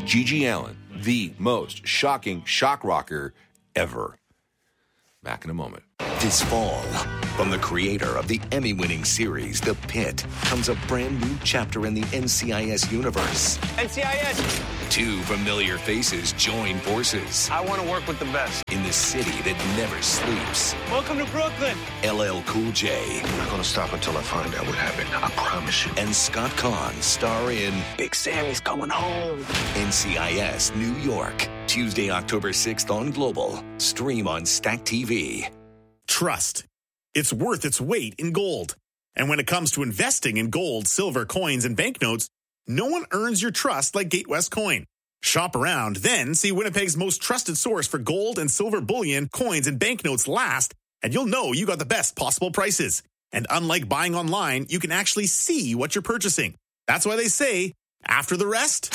Gigi Allen, the most shocking shock rocker ever. Back in a moment. This fall, from the creator of the Emmy-winning series, The Pit, comes a brand new chapter in the NCIS universe. NCIS! Two familiar faces join forces I want to work with the best. in the city that never sleeps. Welcome to Brooklyn. LL Cool J I'm not going to stop until I find out what happened. I promise you. and Scott Conn star in Big Sammy's coming home. NCIS New York. Tuesday, October 6th on Global. Stream on Stack TV. Trust. It's worth its weight in gold. And when it comes to investing in gold, silver, coins, and banknotes, no one earns your trust like Gatewest Coin. Shop around, then see Winnipeg's most trusted source for gold and silver bullion, coins, and banknotes last, and you'll know you got the best possible prices. And unlike buying online, you can actually see what you're purchasing. That's why they say, after the rest,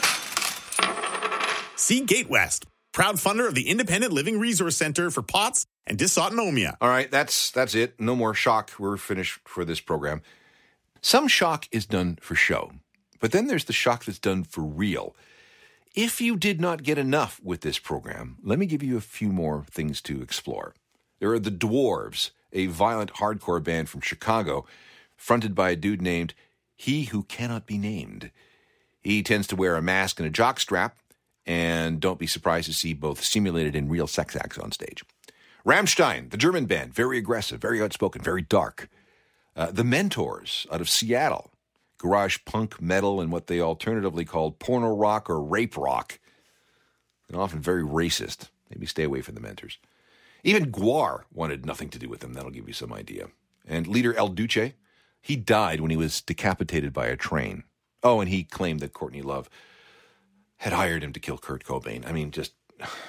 see Gatewest, proud funder of the Independent Living Resource Center for POTS and dysautonomia. All right, that's it. No more shock. We're finished for this program. Some shock is done for show, but then there's the shock that's done for real. If you did not get enough with this program, let me give you a few more things to explore. There are the Dwarves, a violent hardcore band from Chicago, fronted by a dude named He Who Cannot Be Named. He tends to wear a mask and a jockstrap, and don't be surprised to see both simulated and real sex acts on stage. Rammstein, the German band, very aggressive, very outspoken, very dark. The Mentors out of Seattle, garage punk, metal, and what they alternatively called porno rock or rape rock, and often very racist. Maybe stay away from the Mentors. Even Gwar wanted nothing to do with them. That'll give you some idea. And leader El Duce, he died when he was decapitated by a train. Oh, and he claimed that Courtney Love had hired him to kill Kurt Cobain. I mean, just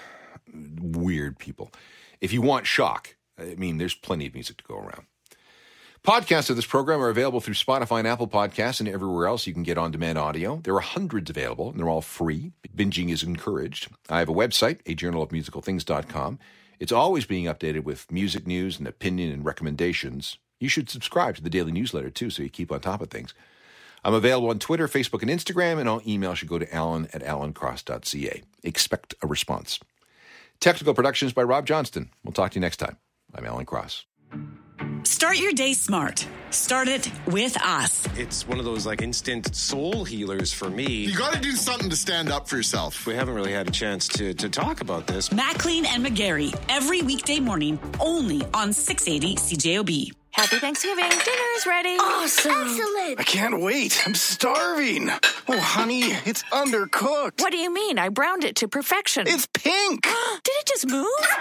weird people. If you want shock, I mean, there's plenty of music to go around. Podcasts of this program are available through Spotify and Apple Podcasts and everywhere else you can get on-demand audio. There are hundreds available, and they're all free. Binging is encouraged. I have a website, ajournalofmusicalthings.com. It's always being updated with music news and opinion and recommendations. You should subscribe to the daily newsletter, too, so you keep on top of things. I'm available on Twitter, Facebook, and Instagram, and all email should go to alan@alancross.ca. Expect a response. Technical productions by Rob Johnston. We'll talk to you next time. I'm Alan Cross. Start your day smart. Start it with us. It's one of those like instant soul healers for me. You got to do something to stand up for yourself. We haven't really had a chance to talk about this. Maclean and McGarry, every weekday morning, only on 680 CJOB. Happy Thanksgiving. Dinner's ready. Awesome. Excellent. I can't wait. I'm starving. Oh, honey, it's undercooked. What do you mean? I browned it to perfection. It's pink. Did it just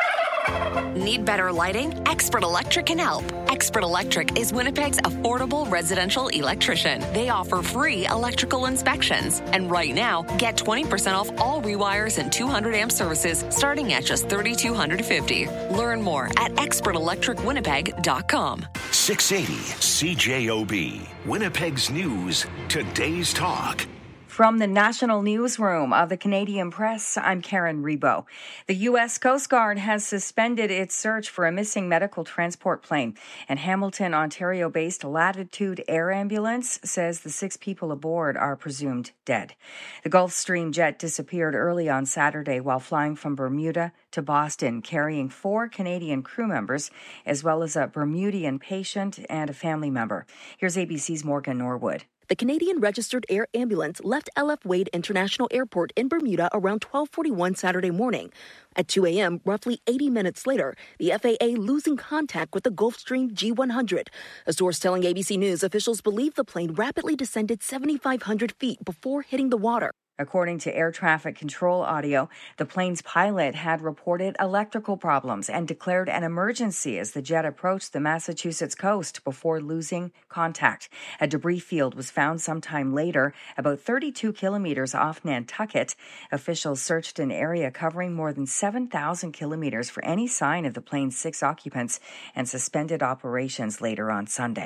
move? Need better lighting? Expert Electric can help. Expert Electric is Winnipeg's affordable residential electrician. They offer free electrical inspections. And right now, get 20% off all rewires and 200 amp services starting at just $3,250. Learn more at expertelectricwinnipeg.com. 680 CJOB. Winnipeg's News. Today's Talk. From the National Newsroom of the Canadian Press, I'm Karen Rebo. The U.S. Coast Guard has suspended its search for a missing medical transport plane, and Hamilton, Ontario-based Latitude Air Ambulance says the 6 people aboard are presumed dead. The Gulfstream jet disappeared early on Saturday while flying from Bermuda to Boston, carrying 4 Canadian crew members, as well as a Bermudian patient and a family member. Here's ABC's Morgan Norwood. The Canadian Registered Air Ambulance left LF Wade International Airport in Bermuda around 12:41 Saturday morning. At 2 a.m., roughly 80 minutes later, the FAA losing contact with the Gulfstream G100. A source telling ABC News officials believe the plane rapidly descended 7,500 feet before hitting the water. According to air traffic control audio, the plane's pilot had reported electrical problems and declared an emergency as the jet approached the Massachusetts coast before losing contact. A debris field was found sometime later, about 32 kilometers off Nantucket. Officials searched an area covering more than 7,000 kilometers for any sign of the plane's 6 occupants and suspended operations later on Sunday.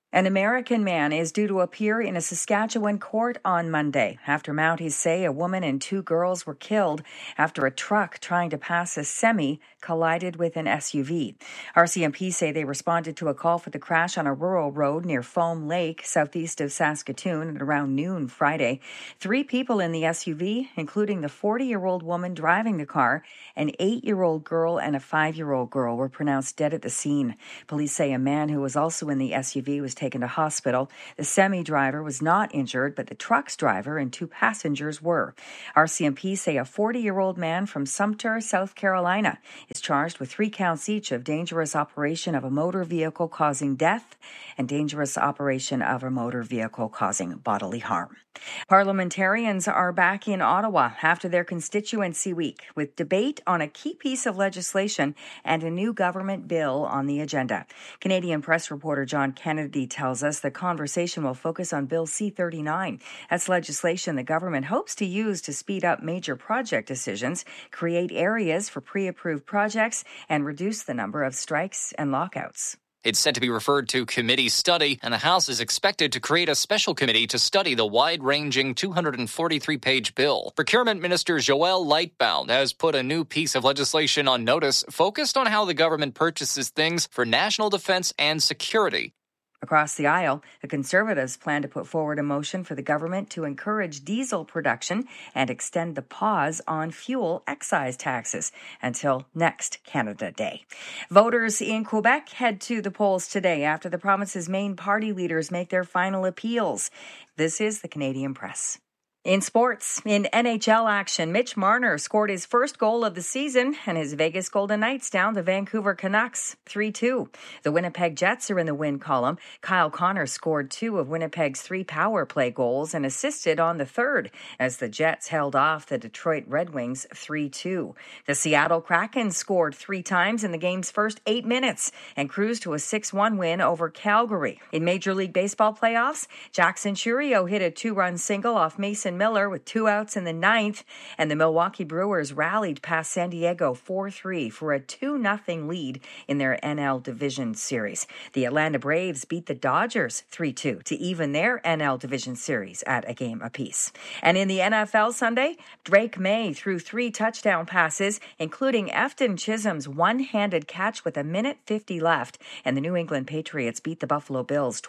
An American man is due to appear in a Saskatchewan court on Monday after Mounties say a woman and 2 girls were killed after a truck trying to pass a semi collided with an SUV. RCMP say they responded to a call for the crash on a rural road near Foam Lake, southeast of Saskatoon, at around noon Friday. 3 people in the SUV, including the 40-year-old woman driving the car, an 8-year-old girl and a 5-year-old girl, were pronounced dead at the scene. Police say a man who was also in the SUV was taken to hospital. The semi-driver was not injured, but the truck's driver and 2 passengers were. RCMP say a 40-year-old man from Sumter, South Carolina, is charged with 3 counts each of dangerous operation of a motor vehicle causing death and dangerous operation of a motor vehicle causing bodily harm. Parliamentarians are back in Ottawa after their constituency week, with debate on a key piece of legislation and a new government bill on the agenda. Canadian Press reporter John Kennedy tells us the conversation will focus on Bill C-39. That's legislation the government hopes to use to speed up major project decisions, create areas for pre-approved projects, and reduce the number of strikes and lockouts. It's set to be referred to committee study, and the House is expected to create a special committee to study the wide-ranging 243-page bill. Procurement Minister Joël Lightbound has put a new piece of legislation on notice focused on how the government purchases things for national defense and security. Across the aisle, the Conservatives plan to put forward a motion for the government to encourage diesel production and extend the pause on fuel excise taxes until next Canada Day. Voters in Quebec head to the polls today after the province's main party leaders make their final appeals. This is the Canadian Press. In sports, in NHL action, Mitch Marner scored his first goal of the season, and his Vegas Golden Knights down the Vancouver Canucks 3-2. The Winnipeg Jets are in the win column. Kyle Connor scored 2 of Winnipeg's 3 power play goals and assisted on the third as the Jets held off the Detroit Red Wings 3-2. The Seattle Kraken scored 3 times in the game's first 8 minutes and cruised to a 6-1 win over Calgary. In Major League Baseball playoffs, Jackson Chourio hit a 2-run single off Mason Miller with 2 outs in the 9th, and the Milwaukee Brewers rallied past San Diego 4-3 for a 2-0 lead in their NL Division Series. The Atlanta Braves beat the Dodgers 3-2 to even their NL Division Series at a game apiece. And in the NFL Sunday, Drake May threw 3 touchdown passes, including Efton Chisholm's one-handed catch with 1:50 left, and the New England Patriots beat the Buffalo Bills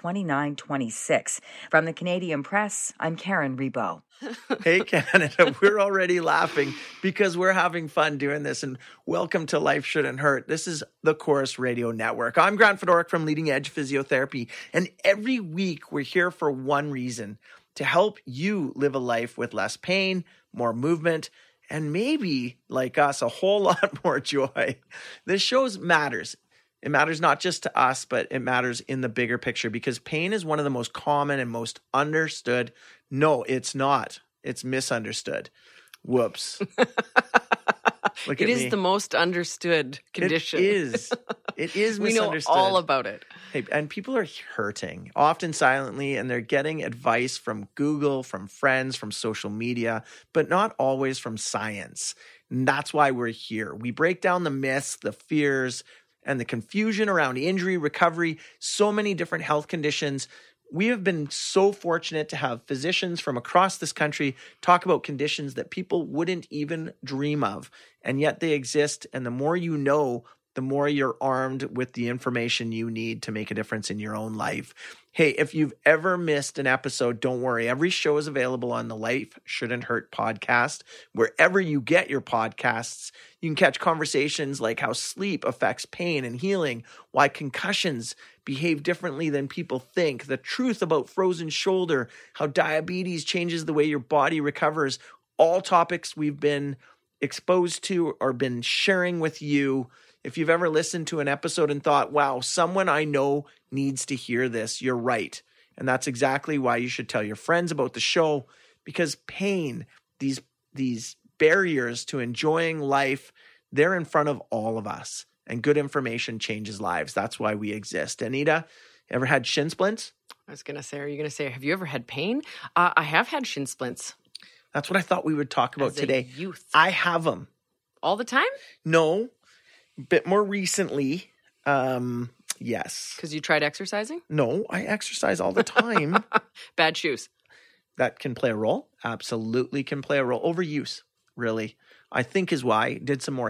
29-26. From the Canadian Press, I'm Karen Rebo. Hey, Canada, we're already laughing because we're having fun doing this. And welcome to Life Shouldn't Hurt. This is the Chorus Radio Network. I'm Grant Fedoruk from Leading Edge Physiotherapy. And every week we're here for one reason: to help you live a life with less pain, more movement, and maybe, like us, a whole lot more joy. This show matters. It matters not just to us, but it matters in the bigger picture, because pain is one of the most common and most understood. No, it's not. It's misunderstood. Whoops. It is the most understood condition. It is. It is misunderstood. We know all about it. Hey, and people are hurting, often silently, and they're getting advice from Google, from friends, from social media, but not always from science. And that's why we're here. We break down the myths, the fears, and the confusion around injury, recovery, so many different health conditions. We have been so fortunate to have physicians from across this country talk about conditions that people wouldn't even dream of, and yet they exist. And the more you know, the more you're armed with the information you need to make a difference in your own life. Hey, if you've ever missed an episode, don't worry. Every show is available on the Life Shouldn't Hurt podcast. Wherever you get your podcasts, you can catch conversations like how sleep affects pain and healing, why concussions behave differently than people think, the truth about frozen shoulder, how diabetes changes the way your body recovers, all topics we've been exposed to or been sharing with you. If you've ever listened to an episode and thought, wow, someone I know needs to hear this, you're right. And that's exactly why you should tell your friends about the show, because pain, these barriers to enjoying life, they're in front of all of us. And good information changes lives. That's why we exist. Anita, ever had shin splints? I was going to say, are you going to say, have you ever had pain? I have had shin splints. That's what I thought we would talk about today. Youth. I have them. All the time? No. A bit more recently, Yes. Because you tried exercising? No, I exercise all the time. Bad shoes. That can play a role. Absolutely can play a role. Overuse, really, I think is why. Did some more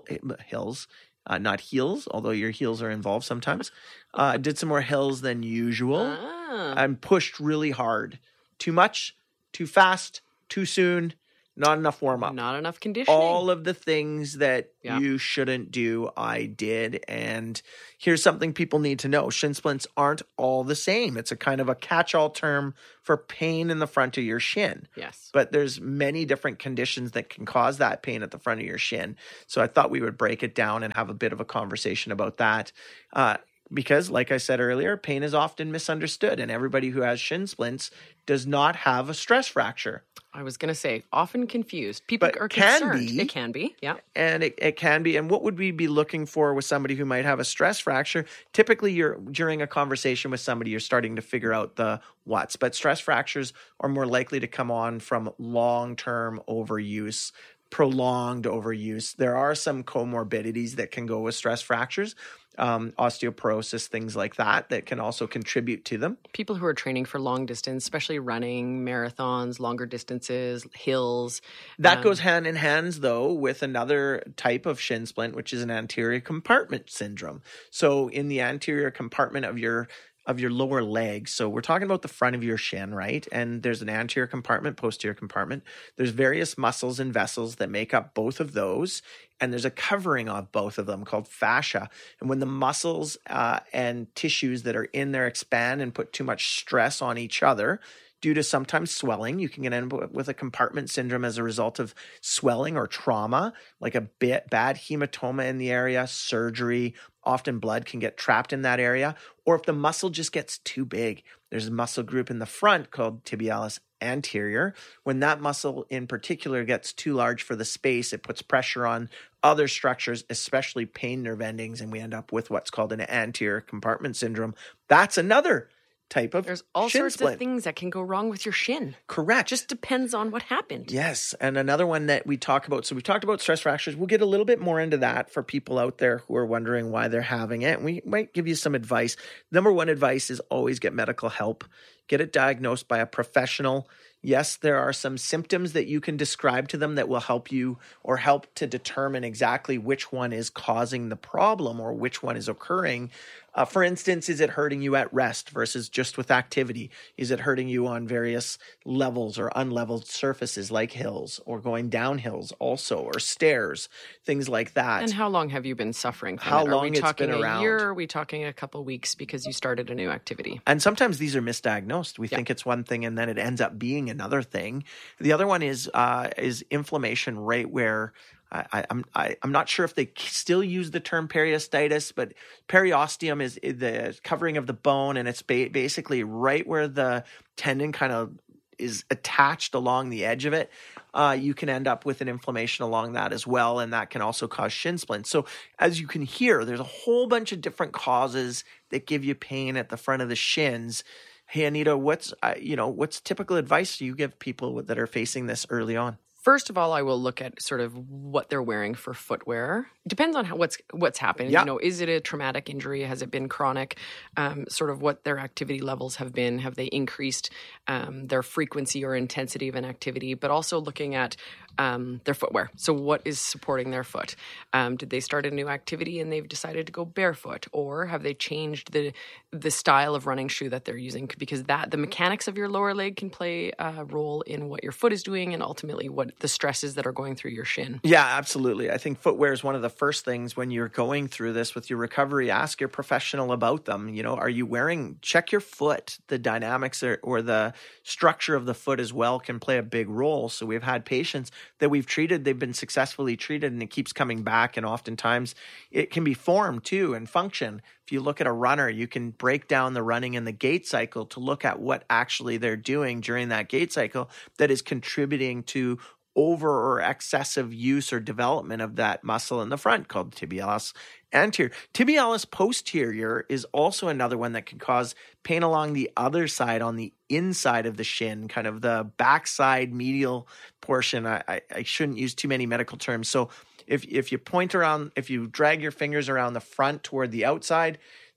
hills, not heels, although your heels are involved sometimes. Did some more hills than usual. I'm pushed really hard. Too much, too fast, too soon. Not enough warm-up. Not enough conditioning. All of the things that you shouldn't do, I did. And here's something people need to know. Shin splints aren't all the same. It's a kind of a catch-all term for pain in the front of your shin. Yes. But there's many different conditions that can cause that pain at the front of your shin. So I thought we would break it down and have a bit of a conversation about that. Because, like I said earlier, pain is often misunderstood, and everybody who has shin splints does not have a stress fracture. I was going to say, often confused. People are concerned. It can be, yeah. And it can be. And what would we be looking for with somebody who might have a stress fracture? Typically, during a conversation with somebody, you're starting to figure out the what's. But stress fractures are more likely to come on from long-term overuse, prolonged overuse. There are some comorbidities that can go with stress fractures. Osteoporosis, things like that can also contribute to them. People who are training for long distance, especially running, marathons, longer distances, hills. That goes hand in hand, though, with another type of shin splint, which is an anterior compartment syndrome. So in the anterior compartment of your lower leg. So we're talking about the front of your shin, right? And there's an anterior compartment, posterior compartment. There's various muscles and vessels that make up both of those. And there's a covering of both of them called fascia. And when the muscles and tissues that are in there expand and put too much stress on each other, due to sometimes swelling, you can end up with a compartment syndrome as a result of swelling or trauma, like a bad hematoma in the area, surgery. Often blood can get trapped in that area. Or if the muscle just gets too big, there's a muscle group in the front called tibialis anterior. When that muscle in particular gets too large for the space, it puts pressure on other structures, especially pain nerve endings, and we end up with what's called an anterior compartment syndrome. That's another type of There's all shin sorts splint. of things that can go wrong with your shin. Correct. Just depends on what happened. Yes. And another one that we talk about. So we talked about stress fractures. We'll get a little bit more into that for people out there who are wondering why they're having it. And we might give you some advice. Number one advice is always get medical help. Get it diagnosed by a professional. Yes, there are some symptoms that you can describe to them that will help you or help to determine exactly which one is causing the problem or which one is occurring. For instance, is it hurting you at rest versus just with activity? Is it hurting you on various levels or unleveled surfaces like hills or going down hills also or stairs, things like that? And how long have you been suffering from How it? long it's been Are we talking around? a year? Or are we talking a couple weeks because you started a new activity? And sometimes these are misdiagnosed. We think it's one thing and then it ends up being another thing. The other one is inflammation, right where I'm not sure if they still use the term periostitis, but periosteum is the covering of the bone, and it's basically right where the tendon kind of is attached along the edge of it. You can end up with an inflammation along that as well, and that can also cause shin splints. So as you can hear, there's a whole bunch of different causes that give you pain at the front of the shins. Hey, Anita, what's typical advice you give people that are facing this early on? First of all, I will look at sort of what they're wearing for footwear. It depends on what's happened. Yeah. You know, is it a traumatic injury? Has it been chronic? Sort of what their activity levels have been. Have they increased their frequency or intensity of an activity? But also looking at their footwear. So what is supporting their foot? Did they start a new activity and they've decided to go barefoot? Or have they changed the style of running shoe that they're using? Because the mechanics of your lower leg can play a role in what your foot is doing and ultimately what the stresses that are going through your shin. Yeah, absolutely. I think footwear is one of the first things when you're going through this with your recovery. Ask your professional about them. You know, are you check your foot. The dynamics or the structure of the foot as well can play a big role. So we've had patients that we've treated, they've been successfully treated, and it keeps coming back. And oftentimes it can be form too and function. If you look at a runner, you can break down the running and the gait cycle to look at what actually they're doing during that gait cycle that is contributing to over or excessive use or development of that muscle in the front called tibialis anterior. Tibialis posterior is also another one that can cause pain along the other side on the inside of the shin, kind of the backside medial portion. I shouldn't use too many medical terms. So if you point around, if you drag your fingers around the front toward the outside,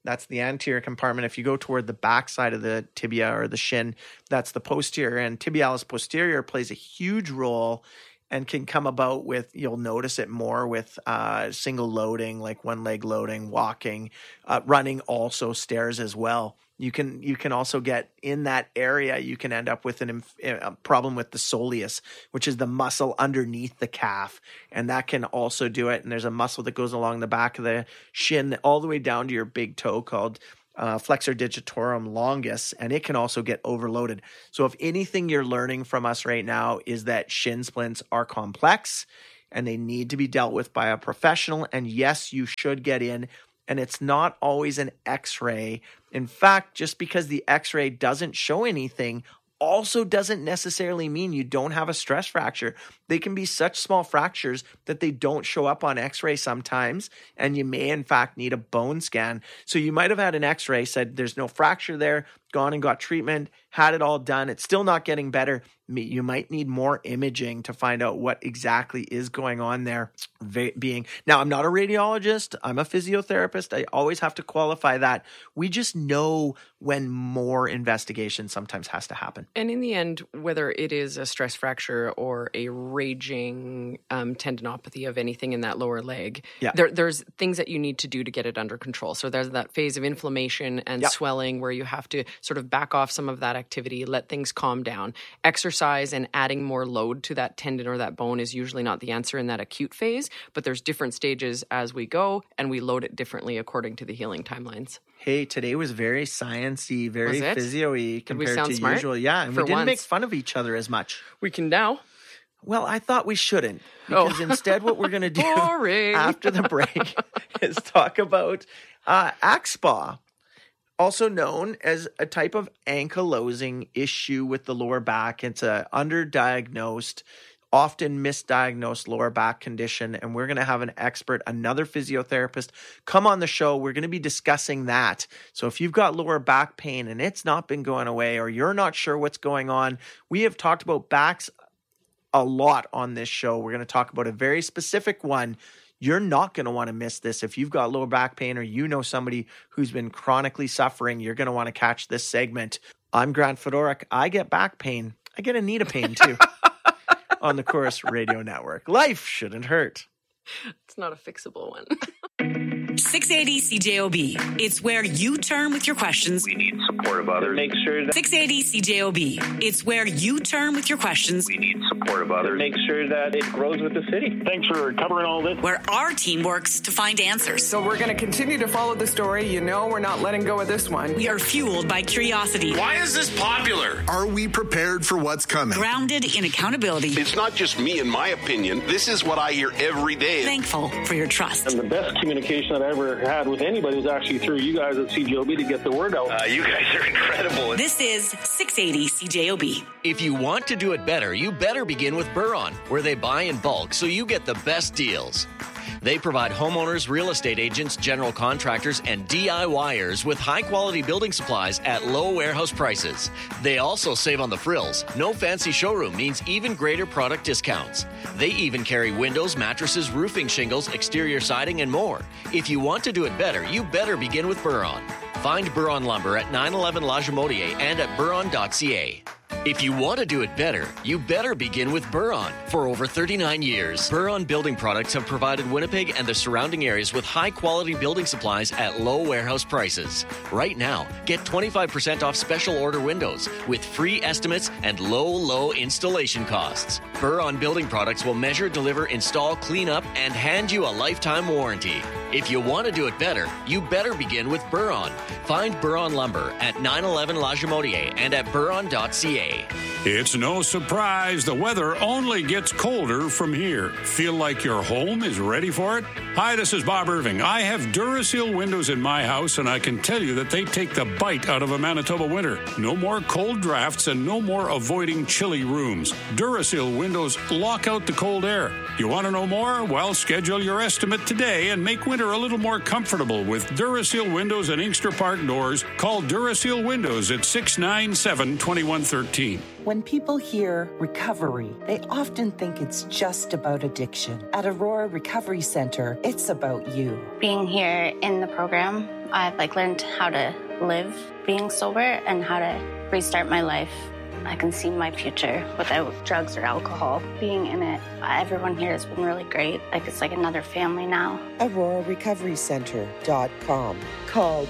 That's the anterior compartment. If you go toward the back side of the tibia or the shin, that's the posterior. And tibialis posterior plays a huge role and can come about with, you'll notice it more with single loading, like one leg loading, walking, running, also stairs as well. You can also get in that area, you can end up with a problem with the soleus, which is the muscle underneath the calf. And that can also do it. And there's a muscle that goes along the back of the shin all the way down to your big toe called flexor digitorum longus, and it can also get overloaded. So if anything you're learning from us right now is that shin splints are complex and they need to be dealt with by a professional. And yes, you should get in. And it's not always an x-ray. In fact, just because the x-ray doesn't show anything also doesn't necessarily mean you don't have a stress fracture. They can be such small fractures that they don't show up on x-ray sometimes, and you may in fact need a bone scan. So you might have had an x-ray, said there's no fracture there, gone and got treatment, had it all done. It's still not getting better. You might need more imaging to find out what exactly is going on there. Now, I'm not a radiologist. I'm a physiotherapist. I always have to qualify that. We just know when more investigation sometimes has to happen. And in the end, whether it is a stress fracture or a raging tendinopathy of anything in that lower leg, there's things that you need to do to get it under control. So there's that phase of inflammation and swelling where you have to sort of back off some of that activity, let things calm down. Exercise and adding more load to that tendon or that bone is usually not the answer in that acute phase, but there's different stages as we go, and we load it differently according to the healing timelines. Hey, today was very sciencey, very physio-y compared to smart? usual. Yeah, and we didn't make fun of each other as much. We can now. Well, I thought we shouldn't, because instead what we're going to do after the break is talk about AxSpa, also known as a type of ankylosing issue with the lower back. It's a underdiagnosed, often misdiagnosed lower back condition, and we're going to have an expert, another physiotherapist, come on the show. We're going to be discussing that. So if you've got lower back pain and it's not been going away, or you're not sure what's going on, we have talked about backs a lot on this show. We're going to talk about a very specific one. You're not going to want to miss this. If you've got lower back pain or you know somebody who's been chronically suffering, you're going to want to catch this segment. I'm Grant Fedoruk. I get back pain. I get Anita pain too on the Chorus Radio Network. Life shouldn't hurt. It's not a fixable one. 680 CJOB. It's where you turn with your questions. We need support of others. Make sure that 680 CJOB. It's where you turn with your questions. we need support of others. Make sure that it grows with the city. Thanks for covering all this. Where our team works to find answers. So we're going to continue to follow the story. You know we're not letting go of this one. We are fueled by curiosity. Why is this popular? Are we prepared for what's coming? Grounded in accountability. It's not just me and my opinion. This is what I hear every day. Thankful for your trust. And the best communication that I ever had with anybody was actually through you guys at CJOB to get the word out. You guys are incredible. This is 680 CJOB. If you want to do it better, you better begin with Buron, where they buy in bulk so you get the best deals. They provide homeowners, real estate agents, general contractors, and DIYers with high-quality building supplies at low warehouse prices. They also save on the frills. No fancy showroom means even greater product discounts. They even carry windows, mattresses, roofing shingles, exterior siding, and more. If you want to do it better, you better begin with Buron. Find Buron Lumber at 911 La Jamodier and at buron.ca. If you want to do it better, you better begin with Buron. For over 39 years, Buron Building Products have provided Winnipeg and the surrounding areas with high-quality building supplies at low warehouse prices. Right now, get 25% off special order windows with free estimates and low installation costs. Buron Building Products will measure, deliver, install, clean up, and hand you a lifetime warranty. If you want to do it better, you better begin with Buron. Find Buron Lumber at 911 La Jamodier and at buron.ca. It's no surprise the weather only gets colder from here. Feel like your home is ready for it? Hi, this is Bob Irving. I have Duraseal windows in my house, and I can tell you that they take the bite out of a Manitoba winter. No more cold drafts and no more avoiding chilly rooms. Duraseal windows lock out the cold air. You want to know more? Well, schedule your estimate today and make winter a little more comfortable with Duraseal windows and Inkster Park doors. Call Duraseal Windows at 697-2113. When people hear recovery, they often think it's just about addiction. At Aurora Recovery Center, it's about you. Being here in the program, I've learned how to live being sober and how to restart my life. I can see my future without drugs or alcohol. Being in it, everyone here has been really great. It's like another family now. AuroraRecoveryCenter.com. Call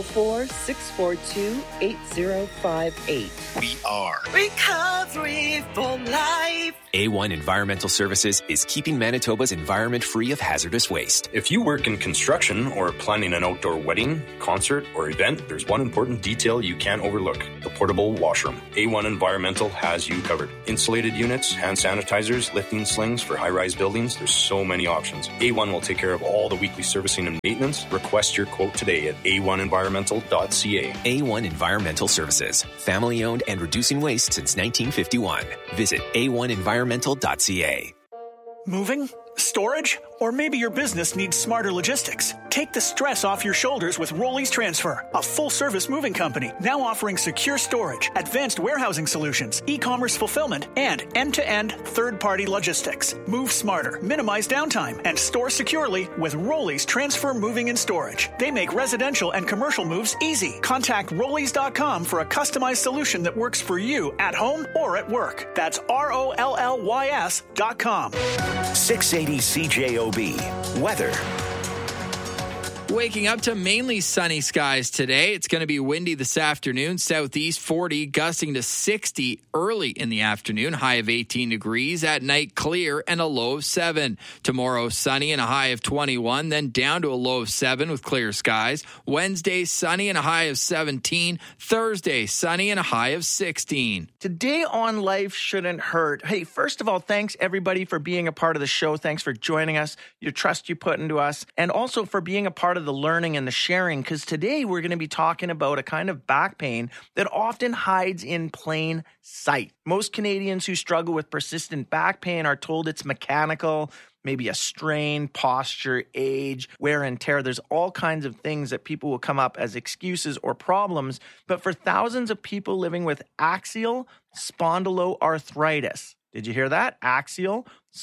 204-642-8058. We are Recovery for Life. A1 Environmental Services is keeping Manitoba's environment free of hazardous waste. If you work in construction or planning an outdoor wedding, concert, or event, there's one important detail you can't overlook: the portable washroom. A1 Environmental has you covered. Insulated units, hand sanitizers, lifting slings for high-rise buildings. There's so many options. A1 will take care of all the weekly servicing and maintenance. Request your quote today at a1environmental.ca. A1 Environmental Services, family-owned and reducing waste since 1951. Visit a1environmental.ca. Moving? Storage? Or maybe your business needs smarter logistics. Take the stress off your shoulders with Rollies Transfer, a full-service moving company now offering secure storage, advanced warehousing solutions, e-commerce fulfillment, and end-to-end third-party logistics. Move smarter, minimize downtime, and store securely with Rollies Transfer Moving and Storage. They make residential and commercial moves easy. Contact Rollies.com for a customized solution that works for you at home or at work. That's ROLLYS.com. 680 CJOB. Weather. Waking up to mainly sunny skies today. It's going to be windy this afternoon. Southeast 40, gusting to 60 early in the afternoon. High of 18 degrees. At night, clear and a low of 7. Tomorrow, sunny and a high of 21. Then down to a low of 7 with clear skies. Wednesday, sunny and a high of 17. Thursday, sunny and a high of 16. Today on Life Shouldn't Hurt. Hey, first of all, thanks everybody for being a part of the show. Thanks for joining us, your trust you put into us, and also for being a part of the learning and the sharing, because today we're going to be talking about a kind of back pain that often hides in plain sight. Most Canadians who struggle with persistent back pain are told it's mechanical, maybe a strain, posture, age, wear and tear. There's all kinds of things that people will come up as excuses or problems. But for thousands of people living with axial spondyloarthritis, did you hear that? Axial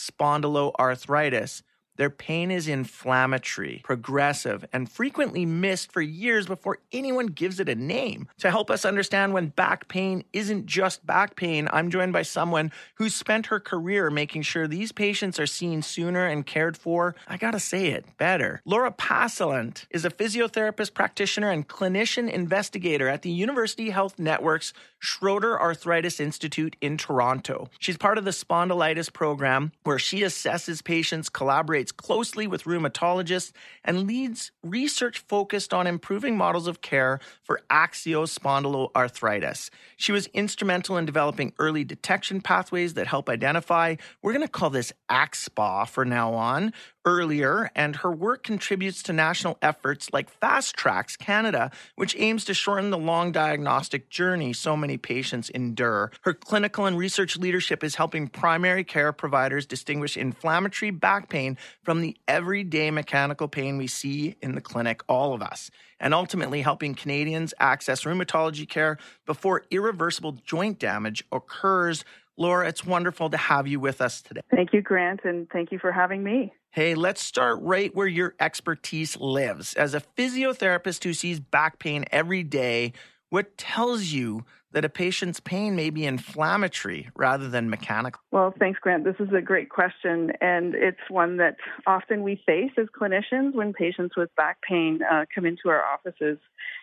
spondyloarthritis. Their pain is inflammatory, progressive, and frequently missed for years before anyone gives it a name. To help us understand when back pain isn't just back pain, I'm joined by someone who's spent her career making sure these patients are seen sooner and cared for, I gotta say it, better. Laura Passalant is a physiotherapist practitioner and clinician investigator at the University Health Network's Schroeder Arthritis Institute in Toronto. She's part of the spondylitis program where she assesses patients, collaborates closely with rheumatologists, and leads research focused on improving models of care for axial spondyloarthritis. She was instrumental in developing early detection pathways that help identify, we're going to call this AXSPA for now on, earlier, and her work contributes to national efforts like Fast Tracks Canada, which aims to shorten the long diagnostic journey so many patients endure. Her clinical and research leadership is helping primary care providers distinguish inflammatory back pain from the everyday mechanical pain we see in the clinic, all of us, and ultimately helping Canadians access rheumatology care before irreversible joint damage occurs. Laura, it's wonderful to have you with us today. Thank you, Grant, and thank you for having me. Hey, let's start right where your expertise lives. As a physiotherapist who sees back pain every day, what tells you that a patient's pain may be inflammatory rather than mechanical? Well, thanks, Grant. This is a great question, and it's one that often we face as clinicians when patients with back pain come into our offices.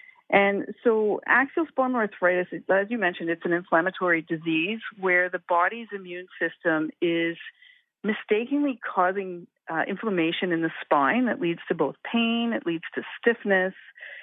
And so axial spondyloarthritis, as you mentioned, it's an inflammatory disease where the body's immune system is mistakenly causing inflammation in the spine that leads to both pain, it leads to stiffness,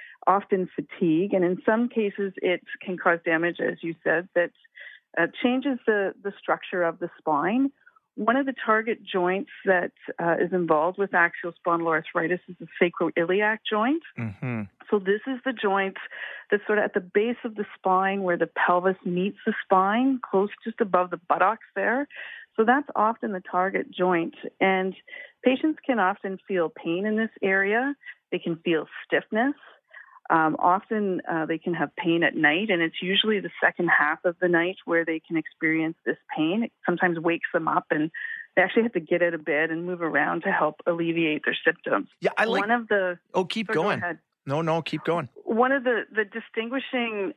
often fatigue, and in some cases it can cause damage, as you said, that changes the structure of the spine. One of the target joints that is involved with axial spondyloarthritis is the sacroiliac joint. Mm-hmm. So this is the joint that's sort of at the base of the spine where the pelvis meets the spine, close just above the buttocks there. So that's often the target joint. And patients can often feel pain in this area. They can feel stiffness. Often they can have pain at night, and it's usually the second half of the night where they can experience this pain. It sometimes wakes them up, and they actually have to get out of bed and move around to help alleviate their symptoms. Yeah, I like... One of the... Oh, keep going. No, keep going. One of the distinguishing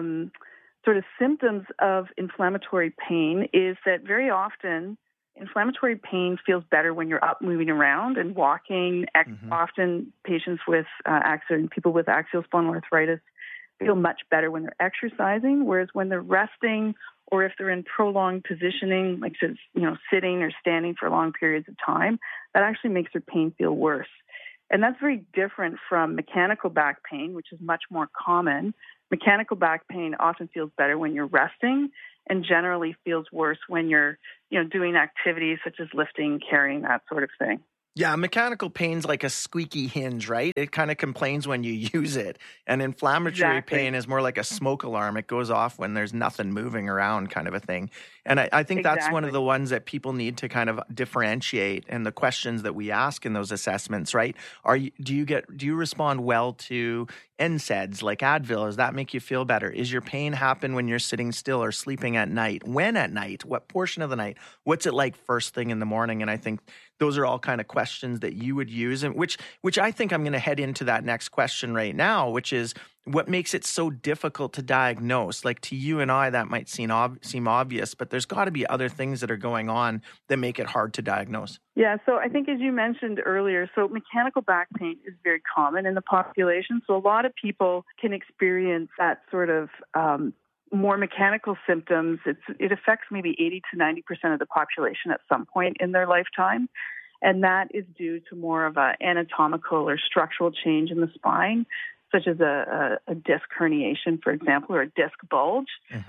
sort of symptoms of inflammatory pain is that very often inflammatory pain feels better when you're up moving around and walking. Often patients with people with axial spondyloarthritis feel much better when they're exercising, whereas when they're resting or if they're in prolonged positioning, like sitting or standing for long periods of time, that actually makes their pain feel worse. And that's very different from mechanical back pain, which is much more common. Mechanical back pain often feels better when you're resting and generally feels worse when you're, doing activities such as lifting, carrying, that sort of thing. Yeah, mechanical pain's like a squeaky hinge, right? It kind of complains when you use it. And inflammatory pain is more like a smoke alarm. It goes off when there's nothing moving around, kind of a thing. And I think that's one of the ones that people need to kind of differentiate, and the questions that we ask in those assessments, right? Do you respond well to NSAIDs like Advil? Does that make you feel better? Is your pain happen when you're sitting still or sleeping at night? When at night? What portion of the night? What's it like first thing in the morning? And I think those are all kind of questions that you would use, and which I think I'm going to head into that next question right now, which is what makes it so difficult to diagnose? Like to you and I, that might seem obvious, but there's got to be other things that are going on that make it hard to diagnose. Yeah, so I think as you mentioned earlier, so mechanical back pain is very common in the population. So a lot of people can experience that sort of more mechanical symptoms. It affects maybe 80 to 90% of the population at some point in their lifetime. And that is due to more of an anatomical or structural change in the spine, such as a disc herniation, for example, or a disc bulge.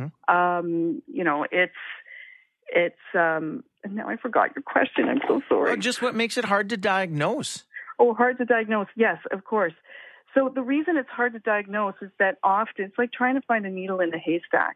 It's now I forgot your question. I'm so sorry. Just what makes it hard to diagnose? Oh, hard to diagnose. Yes, of course. So the reason it's hard to diagnose is that often it's like trying to find a needle in a haystack.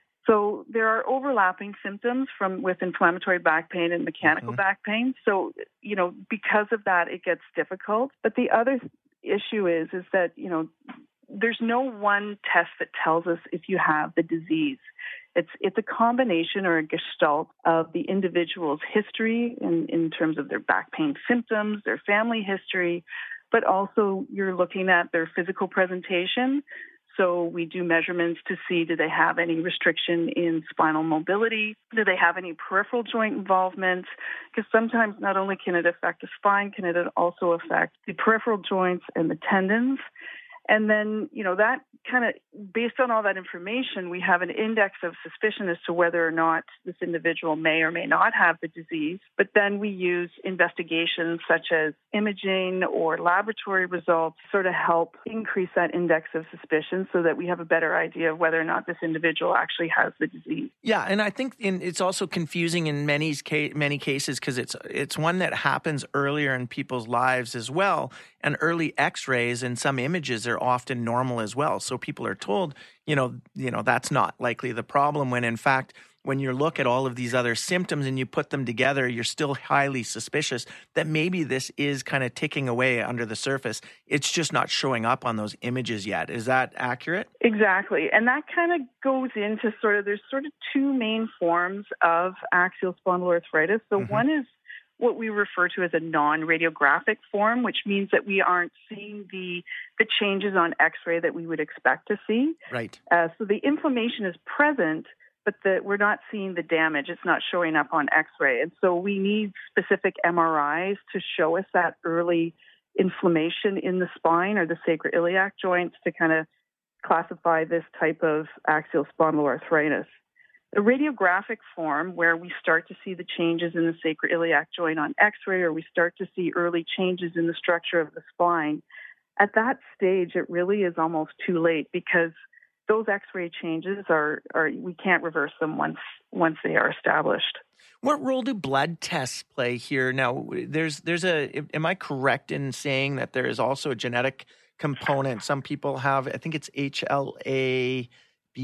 So there are overlapping symptoms with inflammatory back pain and mechanical back pain. So, because of that, it gets difficult. But the other issue is that, there's no one test that tells us if you have the disease. It's a combination or a gestalt of the individual's history in terms of their back pain symptoms, their family history, but also you're looking at their physical presentation. So we do measurements to see, do they have any restriction in spinal mobility? Do they have any peripheral joint involvement? Because sometimes not only can it affect the spine, can it also affect the peripheral joints and the tendons? And then, that kind of, based on all that information, we have an index of suspicion as to whether or not this individual may or may not have the disease. But then we use investigations such as imaging or laboratory results to sort of help increase that index of suspicion so that we have a better idea of whether or not this individual actually has the disease. Yeah, and I think it's also confusing in many cases because it's one that happens earlier in people's lives as well. And early X-rays and some images are often normal as well. So people are told, that's not likely the problem when in fact, when you look at all of these other symptoms and you put them together, you're still highly suspicious that maybe this is kind of ticking away under the surface. It's just not showing up on those images yet. Is that accurate? Exactly. And that kind of goes into there's two main forms of axial spondyloarthritis. So one is what we refer to as a non-radiographic form, which means that we aren't seeing the changes on X-ray that we would expect to see. Right. So the inflammation is present, but we're not seeing the damage. It's not showing up on X-ray. And so we need specific MRIs to show us that early inflammation in the spine or the sacroiliac joints to kind of classify this type of axial spondyloarthritis. The radiographic form, where we start to see the changes in the sacroiliac joint on X-ray, or we start to see early changes in the structure of the spine, at that stage, it really is almost too late because those X-ray changes are we can't reverse them once they are established. What role do blood tests play here? Now, am I correct in saying that there is also a genetic component? Some people have, I think it's HLA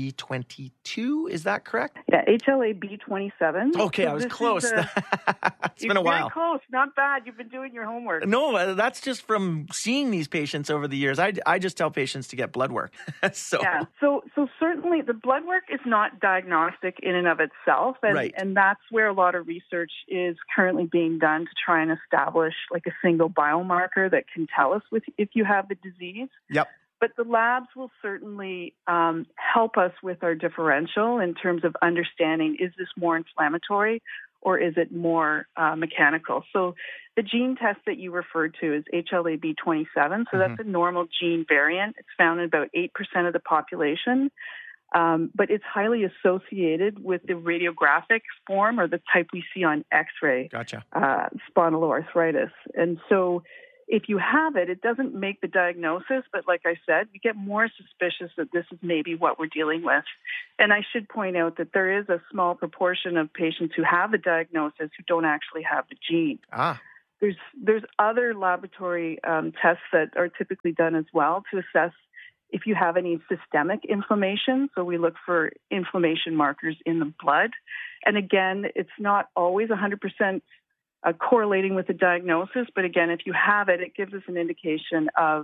B22, is that correct? Yeah, HLA-B27. Okay, I was close. It's been a while. Very close. Not bad. You've been doing your homework. No, that's just from seeing these patients over the years. I just tell patients to get blood work. Yeah. So certainly the blood work is not diagnostic in and of itself. And that's where a lot of research is currently being done to try and establish like a single biomarker that can tell us if you have the disease. Yep. But the labs will certainly help us with our differential in terms of understanding, is this more inflammatory or is it more mechanical? So the gene test that you referred to is HLA-B27. So that's a normal gene variant. It's found in about 8% of the population. But it's highly associated with the radiographic form or the type we see on X-ray spondyloarthritis. And so if you have it, it doesn't make the diagnosis, but like I said, we get more suspicious that this is maybe what we're dealing with. And I should point out that there is a small proportion of patients who have the diagnosis who don't actually have the gene. There's other laboratory tests that are typically done as well to assess if you have any systemic inflammation. So we look for inflammation markers in the blood. And again, it's not always 100% correlating with the diagnosis, but again, if you have it, it gives us an indication of,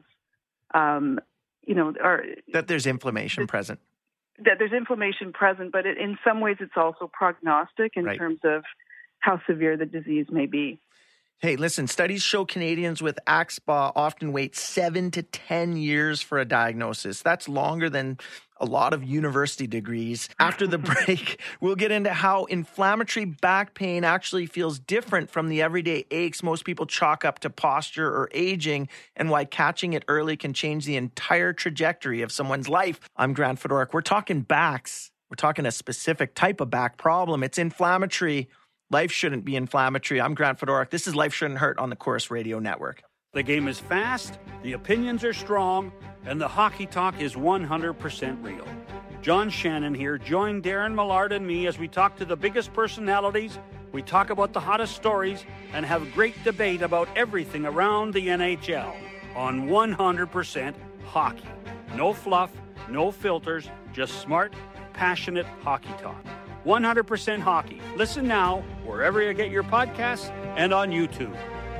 that there's inflammation present. That there's inflammation present, but in some ways, it's also prognostic in terms of how severe the disease may be. Hey, listen, studies show Canadians with AxSpA often wait 7 to 10 years for a diagnosis. That's longer than a lot of university degrees. After the break, we'll get into how inflammatory back pain actually feels different from the everyday aches most people chalk up to posture or aging, and why catching it early can change the entire trajectory of someone's life. I'm Grant Fedoruk. We're talking backs. We're talking a specific type of back problem. It's inflammatory. Life shouldn't be inflammatory. I'm Grant Fedoruk. This is Life Shouldn't Hurt on the Corus Radio Network. The game is fast, the opinions are strong, and the hockey talk is 100% real. John Shannon here. Join Darren Millard and me as we talk to the biggest personalities, we talk about the hottest stories, and have great debate about everything around the NHL on 100% hockey. No fluff, no filters, just smart, passionate hockey talk. 100% hockey. Listen now, wherever you get your podcasts and on YouTube.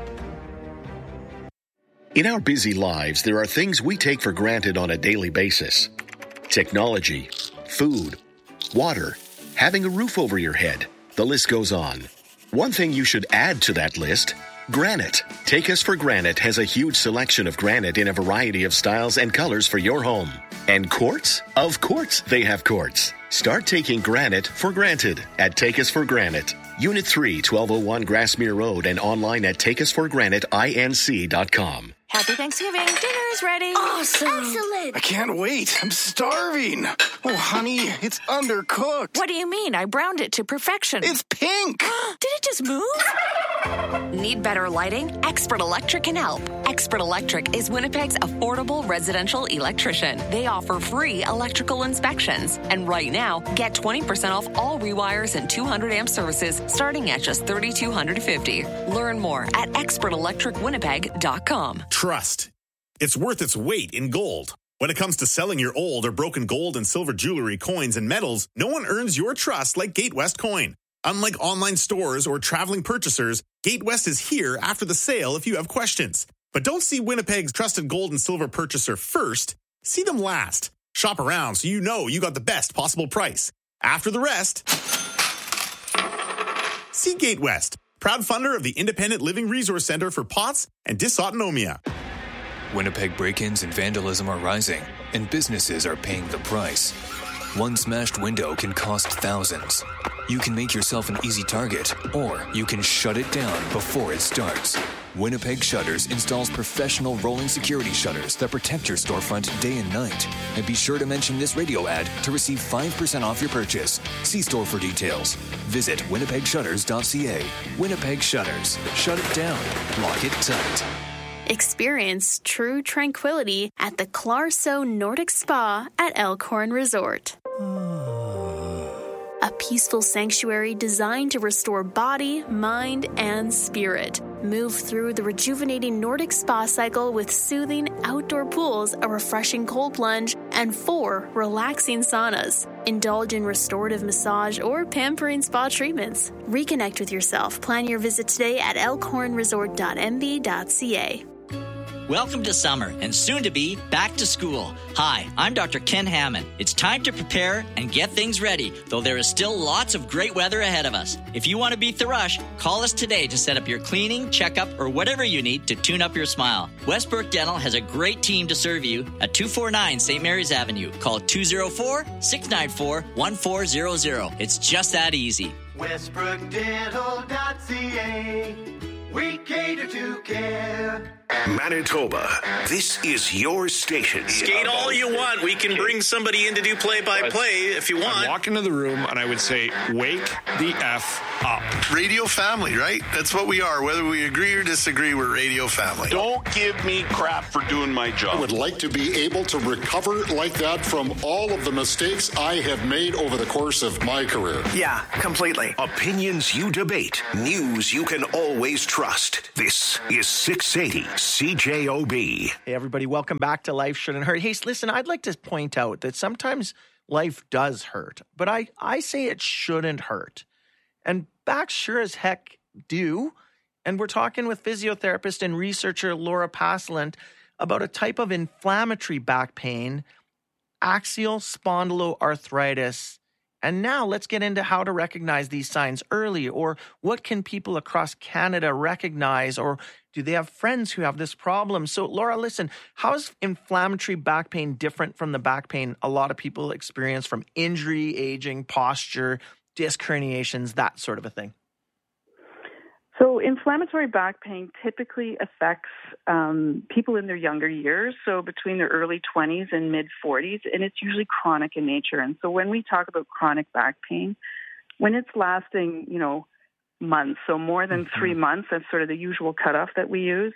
In our busy lives, there are things we take for granted on a daily basis. Technology, food, water, having a roof over your head. The list goes on. One thing you should add to that list, granite. Take Us for Granite has a huge selection of granite in a variety of styles and colors for your home. And quartz? Of course they have quartz. Start taking granite for granted at Take Us for Granite. Unit 3, 1201 Grassmere Road, and online at takeusforgranitinc.com. Happy Thanksgiving. Dinner is ready. Awesome. Excellent. I can't wait. I'm starving. Oh, honey, it's undercooked. What do you mean? I browned it to perfection. It's pink. Did it just move? Need better lighting? Expert Electric can help. Expert Electric is Winnipeg's affordable residential electrician. They offer free electrical inspections. And right now, get 20% off all rewires and 200-amp services starting at just $3,250. Learn more at expertelectricwinnipeg.com. Trust. It's worth its weight in gold. When it comes to selling your old or broken gold and silver jewelry, coins, and metals, no one earns your trust like Gatewest Coin. Unlike online stores or traveling purchasers, Gatewest is here after the sale if you have questions. But don't see Winnipeg's trusted gold and silver purchaser first. See them last. Shop around so you know you got the best possible price. After the rest, see Gatewest, proud funder of the Independent Living Resource Center for POTS and Dysautonomia. Winnipeg break-ins and vandalism are rising, and businesses are paying the price. One smashed window can cost thousands. You can make yourself an easy target, or you can shut it down before it starts. Winnipeg Shutters installs professional rolling security shutters that protect your storefront day and night. And be sure to mention this radio ad to receive 5% off your purchase. See store for details. Visit winnipegshutters.ca. Winnipeg Shutters. Shut it down. Lock it tight. Experience true tranquility at the Clarso Nordic Spa at Elkhorn Resort. A peaceful sanctuary designed to restore body, mind, and spirit. Move through the rejuvenating Nordic spa cycle with soothing outdoor pools, a refreshing cold plunge, and 4 relaxing saunas. Indulge in restorative massage or pampering spa treatments. Reconnect with yourself. Plan your visit today at elkhornresort.mb.ca. Welcome to summer and soon to be back to school. Hi, I'm Dr. Ken Hammond. It's time to prepare and get things ready, though there is still lots of great weather ahead of us. If you want to beat the rush, call us today to set up your cleaning, checkup, or whatever you need to tune up your smile. Westbrook Dental has a great team to serve you at 249 St. Mary's Avenue. Call 204-694-1400. It's just that easy. WestbrookDental.ca. We cater to care. Manitoba, this is your station. Skate all you want. We can bring somebody in to do play-by-play if you want. I'd walk into the room and I would say, wake the F up. Radio family, right? That's what we are. Whether we agree or disagree, we're radio family. Don't give me crap for doing my job. I would like to be able to recover like that from all of the mistakes I have made over the course of my career. Yeah, completely. Opinions you debate. News you can always trust. This is 680 CJOB. Hey, everybody, welcome back to Life Shouldn't Hurt. Hey, listen, I'd like to point out that sometimes life does hurt, but I say it shouldn't hurt. And backs sure as heck do. And we're talking with physiotherapist and researcher Laura Pasland about a type of inflammatory back pain, axial spondyloarthritis. And now let's get into how to recognize these signs early, or what can people across Canada recognize, or do they have friends who have this problem? So, Laura, listen, how is inflammatory back pain different from the back pain a lot of people experience from injury, aging, posture, disc herniations, that sort of a thing? So inflammatory back pain typically affects people in their younger years, so between their early 20s and mid-40s, and it's usually chronic in nature. And so when we talk about chronic back pain, when it's lasting, months, so more than 3 months, that's sort of the usual cutoff that we use,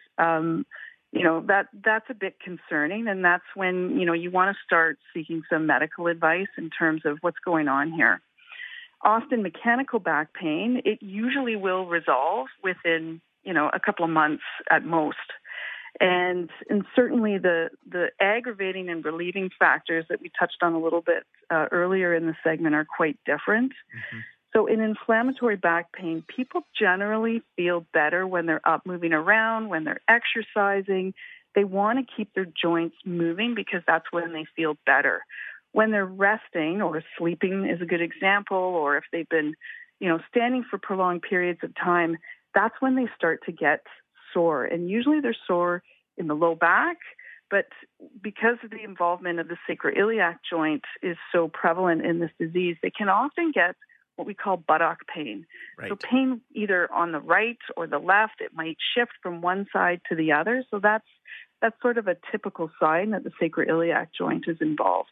that's a bit concerning, and that's when, you want to start seeking some medical advice in terms of what's going on here. Often mechanical back pain, it usually will resolve within, a couple of months at most. And certainly the aggravating and relieving factors that we touched on a little bit earlier in the segment are quite different. Mm-hmm. So in inflammatory back pain, people generally feel better when they're up moving around, when they're exercising. They want to keep their joints moving because that's when they feel better. When they're resting or sleeping is a good example, or if they've been, standing for prolonged periods of time, that's when they start to get sore. And usually they're sore in the low back, but because of the involvement of the sacroiliac joint is so prevalent in this disease, they can often get what we call buttock pain. Right. So pain either on the right or the left, it might shift from one side to the other. So that's sort of a typical sign that the sacroiliac joint is involved.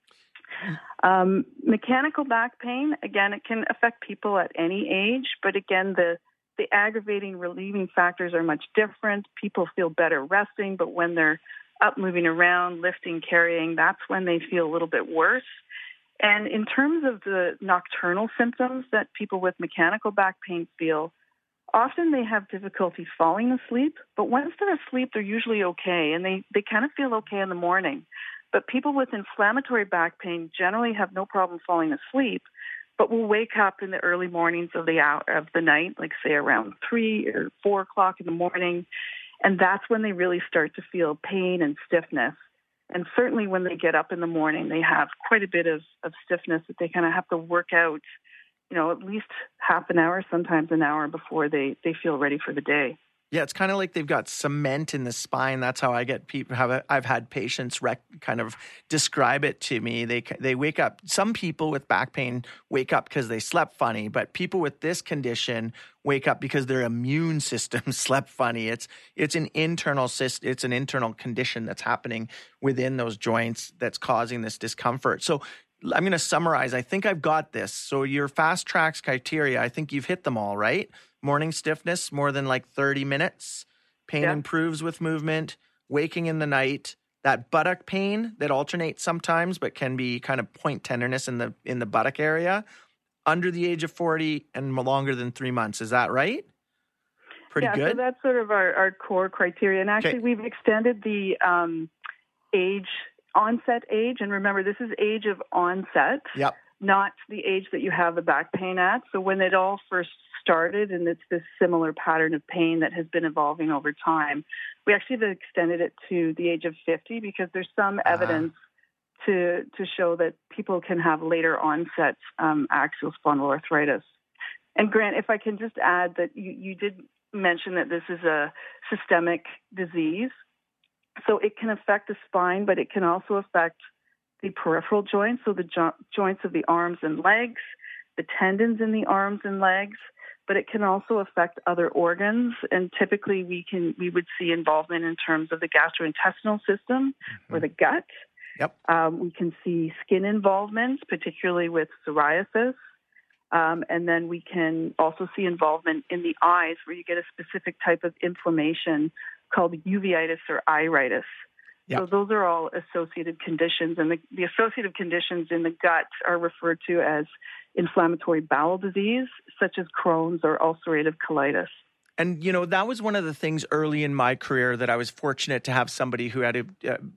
Mechanical back pain, again, it can affect people at any age, but again, the aggravating, relieving factors are much different. People feel better resting, but when they're up moving around, lifting, carrying, that's when they feel a little bit worse. And in terms of the nocturnal symptoms that people with mechanical back pain feel, often they have difficulty falling asleep, but once they're asleep, they're usually okay, and they kind of feel okay in the morning. But people with inflammatory back pain generally have no problem falling asleep, but will wake up in the early mornings of the night, like say around 3 or 4 o'clock in the morning, and that's when they really start to feel pain and stiffness. And certainly when they get up in the morning, they have quite a bit of stiffness that they kind of have to work out, at least half an hour, sometimes an hour before they feel ready for the day. Yeah, it's kind of like they've got cement in the spine. That's how I get people. I've had patients kind of describe it to me. They wake up. Some people with back pain wake up because they slept funny, but people with this condition wake up because their immune system slept funny. It's an internal condition that's happening within those joints that's causing this discomfort. So I'm going to summarize. I think I've got this. So your fast tracks criteria, I think you've hit them all, right? Morning stiffness, more than 30 minutes. Pain improves with movement. Waking in the night. That buttock pain that alternates sometimes, but can be kind of point tenderness in the buttock area. Under the age of 40 and longer than 3 months. Is that right? Pretty good? So that's sort of our core criteria. And actually, we've extended the onset age. And remember, this is age of onset, not the age that you have the back pain at. So when it all first started, and it's this similar pattern of pain that has been evolving over time, we actually have extended it to the age of 50 because there's some evidence to show that people can have later onset axial spondyloarthritis. And Grant, if I can just add that you did mention that this is a systemic disease. So it can affect the spine, but it can also affect the peripheral joints, so the joints of the arms and legs, the tendons in the arms and legs, but it can also affect other organs. And typically we would see involvement in terms of the gastrointestinal system or the gut. We can see skin involvement, particularly with psoriasis. And then we can also see involvement in the eyes where you get a specific type of inflammation called uveitis or iritis. So those are all associated conditions. And the associated conditions in the gut are referred to as inflammatory bowel disease, such as Crohn's or ulcerative colitis. And, that was one of the things early in my career that I was fortunate to have somebody who had